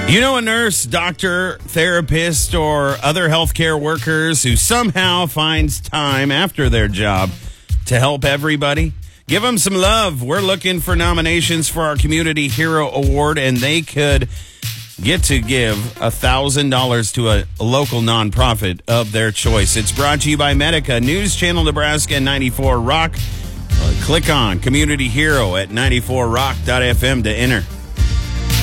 You know a nurse, doctor, therapist, or other healthcare workers who somehow finds time after their job to help everybody? Give them some love. We're looking for nominations for our Community Hero Award, and they could get to give $1,000 to a local nonprofit of their choice. It's brought to you by Medica, News Channel Nebraska, and 94 Rock. Click on Community Hero at 94rock.fm to enter.